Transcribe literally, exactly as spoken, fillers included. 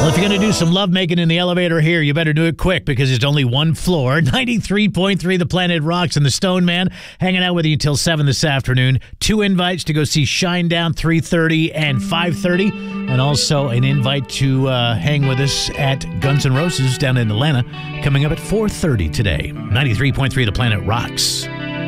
Well, if you're going to do some lovemaking in the elevator here, you better do it quick because it's only one floor. ninety-three point three The Planet Rocks and the Stone Man hanging out with you until seven this afternoon. Two invites to go see Shinedown, three thirty and five thirty. And also an invite to uh, hang with us at Guns N' Roses down in Atlanta coming up at four thirty today. ninety-three point three The Planet Rocks.